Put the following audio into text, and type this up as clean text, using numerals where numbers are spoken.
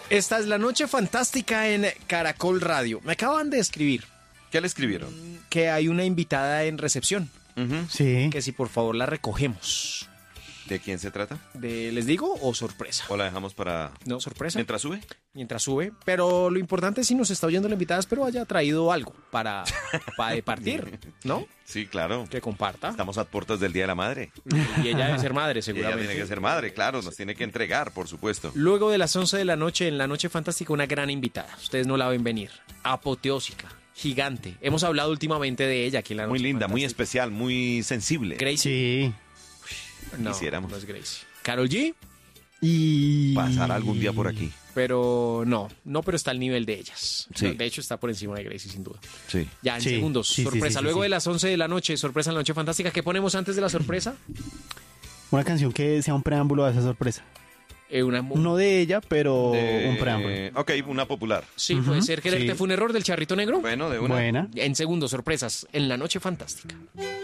Esta es la noche fantástica en Caracol Radio. Me acaban de escribir ¿Qué le escribieron? que hay una invitada en recepción, Sí. que si por favor la recogemos. ¿De quién se trata? ¿Les digo o sorpresa? ¿O la dejamos para No, sorpresa. mientras sube? Mientras sube. Pero lo importante es si nos está oyendo la invitada, espero haya traído algo para partir, ¿no? Sí, claro. Que comparta. Estamos a puertas del Día de la Madre. Y ella debe ser madre, Y ella seguramente. tiene que ser madre, claro, nos tiene que entregar, por supuesto. Luego de las 11 de la noche, en la Noche Fantástica, una gran invitada. Ustedes no la ven venir. Apoteósica, gigante. Hemos hablado últimamente de ella aquí en la Noche Muy linda, muy Fantástica. especial, muy sensible. Gracie. Sí. No, Quisiéramos. no es Gracie. Karol G, Y... Pasar algún día por aquí. pero no, pero está al nivel de ellas. Sí. De hecho, está por encima de Gracie, sin duda. Sí. Ya, en Sí, segundos, sí, sí, sorpresa. sí, Luego sí. de las 11 de la noche, sorpresa en la Noche Fantástica. ¿Qué ponemos antes de la sorpresa? Una canción que sea un preámbulo a esa sorpresa. Una No de ella, pero un preámbulo. Ok, una popular. Sí, puede Ujú, ser. ¿Quererte sí. fue un error del Charrito Negro? Bueno, de una. Buena. En segundos, sorpresas en la Noche Fantástica.